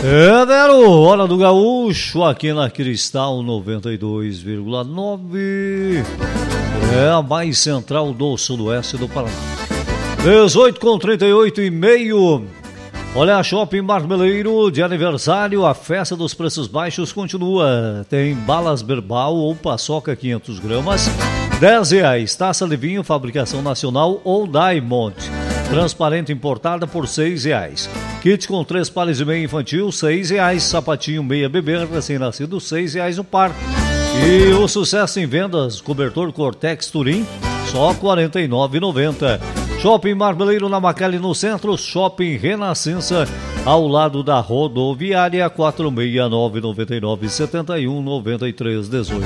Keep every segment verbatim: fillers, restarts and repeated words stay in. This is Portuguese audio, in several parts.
É, Vero, hora do gaúcho, aqui na Cristal noventa e dois vírgula nove. É a mais central do sudoeste do Paraná. dezoito com trinta e oito e meio. Olha, a Shopping Marmeleiro de aniversário, a festa dos preços baixos continua. Tem balas Berbal ou paçoca quinhentas gramas, dez reais. Taça de vinho, fabricação nacional ou Diamond, transparente importada por seis reais. Kit com três pares e meia infantil, seis reais. Sapatinho meia bebê, recém-nascido, seis reais o par. E o sucesso em vendas, cobertor Cortex Turim, só quarenta e nove reais e noventa centavos. Shopping Marmeleiro na Macalli no centro, Shopping Renascença, ao lado da rodoviária, quatro seis nove nove nove sete um nove três um oito.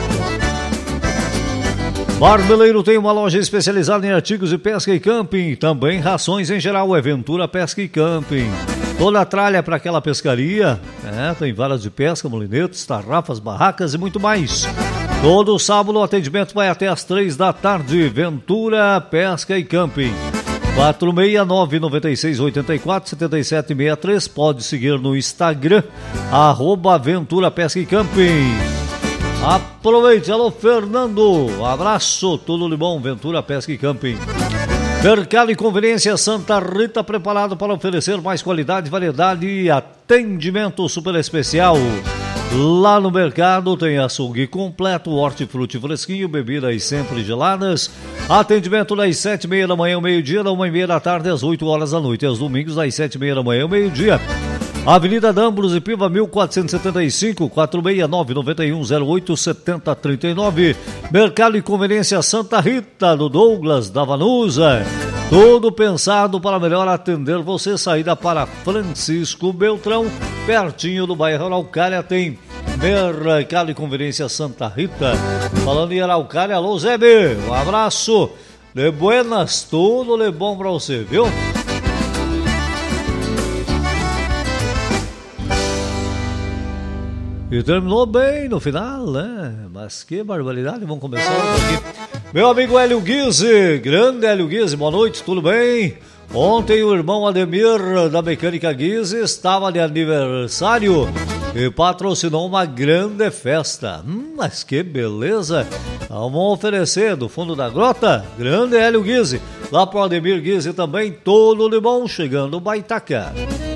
Marmeleiro tem uma loja especializada em artigos de pesca e camping, também rações em geral, Aventura Pesca e Camping. Toda a tralha para aquela pescaria, é, tem varas de pesca, molinetes, tarrafas, barracas e muito mais. Todo sábado o atendimento vai até às três da tarde. Ventura Pesca e Camping. quatro seis nove nove seis oito quatro sete sete seis três. Pode seguir no Instagram, arroba Aventura Pesca e Camping. Aproveite, alô Fernando, abraço, tudo de bom, Ventura Pesca e Camping. Mercado e Conveniência Santa Rita, preparado para oferecer mais qualidade, variedade e atendimento super especial. Lá no mercado tem açougue completo, hortifruti fresquinho, bebidas sempre geladas. Atendimento das sete e meia da manhã ao meio-dia, da uma e meia da tarde às oito horas da noite. Aos domingos das sete e meia da manhã ao meio-dia. Avenida Dambros e Piva mil quatrocentos e setenta e cinco, quatro seis nove nove um zero oito sete zero três nove. Mercado e Conveniência Santa Rita, do Douglas da Vanusa. Tudo pensado para melhor atender você. Saída para Francisco Beltrão, pertinho do bairro Araucária, tem Mercado e Conveniência Santa Rita. Falando em Araucária, alô Zé B, um abraço, de buenas, tudo de bom pra você, viu? E terminou bem no final, né? Mas que barbaridade, vamos começar aqui. Meu amigo Hélio Guise, grande Hélio Guise, boa noite, tudo bem? Ontem o irmão Ademir da Mecânica Guise estava de aniversário e patrocinou uma grande festa. Hum, mas que beleza! Vamos oferecer do fundo da grota, grande Hélio Guise. Lá pro Ademir Guise também, tudo de bom, chegando o Baitaca.